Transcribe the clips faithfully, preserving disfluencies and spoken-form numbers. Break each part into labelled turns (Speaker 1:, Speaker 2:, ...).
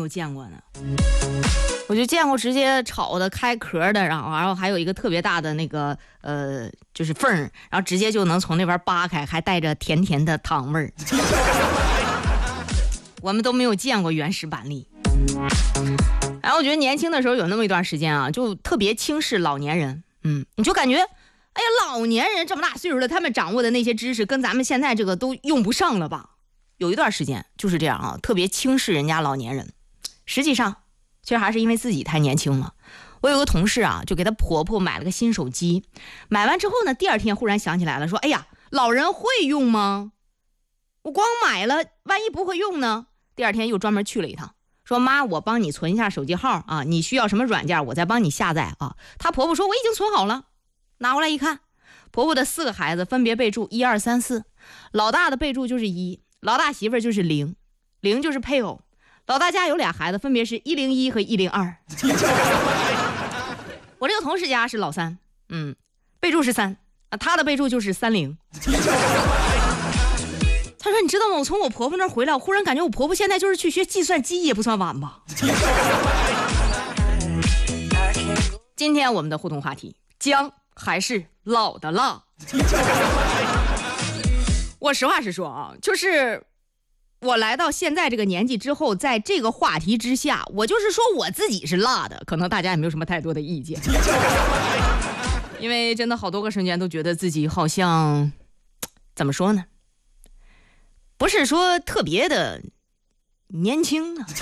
Speaker 1: 有见过呢。我就见过直接炒的开壳的，然后然后还有一个特别大的那个呃就是缝，然后直接就能从那边扒开，还带着甜甜的糖味儿。我们都没有见过原始板栗。然后我觉得年轻的时候有那么一段时间啊，就特别轻视老年人。嗯，你就感觉哎呀，老年人这么大岁数了，他们掌握的那些知识跟咱们现在这个都用不上了吧。有一段时间就是这样啊，特别轻视人家老年人。实际上其实还是因为自己太年轻了。我有个同事啊，就给她婆婆买了个新手机，买完之后呢，第二天忽然想起来了，说哎呀，老人会用吗？我光买了万一不会用呢？第二天又专门去了一趟，说妈，我帮你存一下手机号啊，你需要什么软件我再帮你下载啊。她婆婆说我已经存好了，拿过来一看，婆婆的四个孩子分别备注一二三四，老大的备注就是一，老大媳妇就是零，零就是配偶，老大家有俩孩子，分别是一零一和一零二。我这个同事家是老三，嗯，备注是三，他的备注就是三零。他说你知道吗，我从我婆婆那儿回来，我忽然感觉我婆婆现在就是去学计算机也不算晚吧。今天我们的互动话题，姜还是老的辣。我实话实说啊，就是我来到现在这个年纪之后，在这个话题之下，我就是说我自己是辣的，可能大家也没有什么太多的意见。因为真的好多个瞬间都觉得自己好像怎么说呢，不是说特别的年轻啊。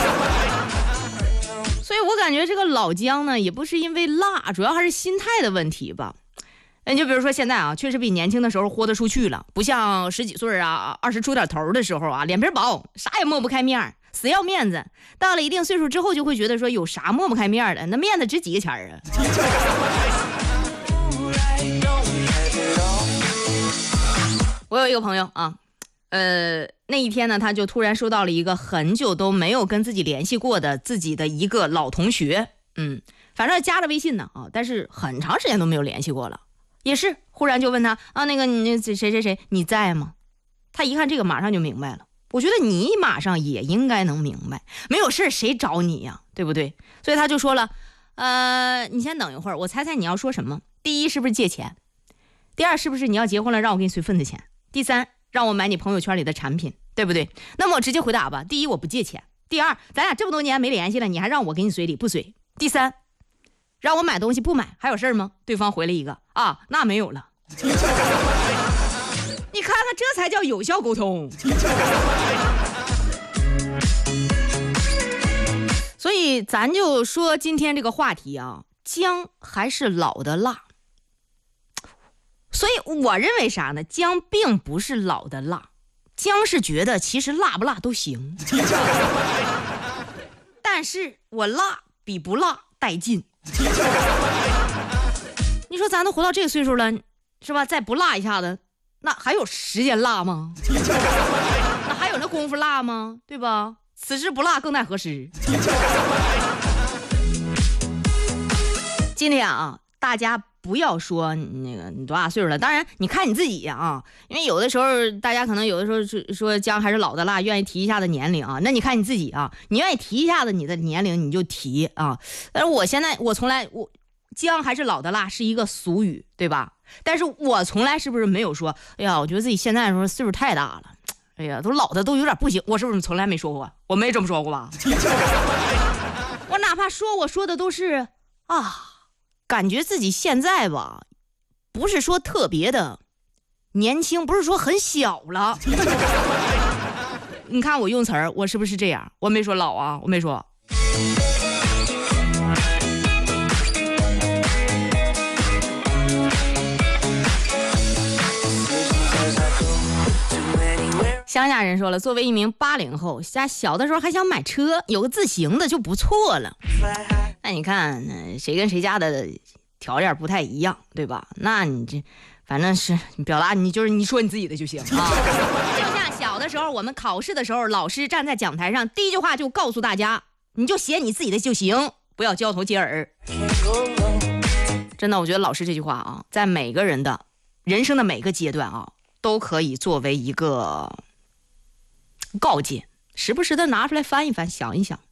Speaker 1: 所以我感觉这个老姜呢，也不是因为辣，主要还是心态的问题吧。你就比如说现在啊，确实比年轻的时候豁得出去了，不像十几岁啊、二十出点头的时候啊，脸皮薄，啥也抹不开面，死要面子。到了一定岁数之后，就会觉得说有啥抹不开面的，那面子值几个钱啊？我有一个朋友啊，呃，那一天呢，他就突然收到了一个很久都没有跟自己联系过的自己的一个老同学，嗯，反正加了微信呢啊，但是很长时间都没有联系过了。也是忽然就问他啊，那个你谁谁谁你在吗？他一看这个马上就明白了。我觉得你马上也应该能明白，没有事谁找你呀，对不对？所以他就说了，呃，你先等一会儿，我猜猜你要说什么。第一是不是借钱？第二是不是你要结婚了让我给你随份子钱？第三让我买你朋友圈里的产品，对不对？那么我直接回答吧。第一我不借钱，第二咱俩这么多年没联系了，你还让我给你随礼不随？第三让我买东西不买，还有事儿吗？对方回了一个啊，那没有了。你看看，这才叫有效沟通。所以咱就说今天这个话题啊，姜还是老的辣。所以我认为啥呢？姜并不是老的辣，姜是觉得其实辣不辣都行。但是我辣比不辣带劲。你说咱都活到这个岁数了，是吧？再不辣一下子，那还有时间辣吗？那还有那功夫辣吗？对吧？此时不辣更待何时？今天啊，大家不要说那个你多大岁数了，当然你看你自己呀 啊, 啊，因为有的时候大家可能有的时候说说姜还是老的辣，愿意提一下的年龄啊，那你看你自己啊，你愿意提一下子你的年龄你就提啊。但是我现在我从来我姜还是老的辣是一个俗语，对吧？但是我从来是不是没有说，哎呀，我觉得自己现在的时候岁数太大了，哎呀，都老的都有点不行，我是不是从来没说过？我没这么说过吧？我哪怕说我说的都是啊。感觉自己现在吧，不是说特别的年轻，不是说很小了。你看我用词儿，我是不是这样？我没说老啊，我没说。乡下人说了，作为一名八零后，家小的时候还想买车，有个自行的就不错了。那你看谁跟谁家的条件不太一样，对吧？那你这反正是你表达，你就是你说你自己的就行啊。就像小的时候我们考试的时候，老师站在讲台上第一句话就告诉大家，你就写你自己的就行，不要交头接耳。真的，我觉得老师这句话啊，在每个人的人生的每个阶段啊，都可以作为一个告诫，时不时的拿出来翻一翻，想一想。